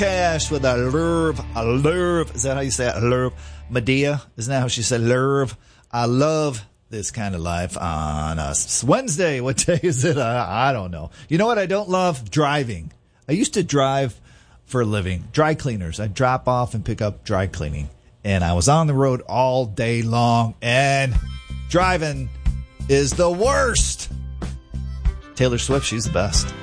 Cash with a lurve. Is that how you say it? Lurve. Medea. Isn't that how she said lurve? I love this kind of life on a Wednesday. What day is it? I don't know. You know what I don't love? Driving. I used to drive for a living. Dry cleaners. I'd drop off and pick up dry cleaning. And I was on the road all day long. And driving is the worst. Taylor Swift, she's the best.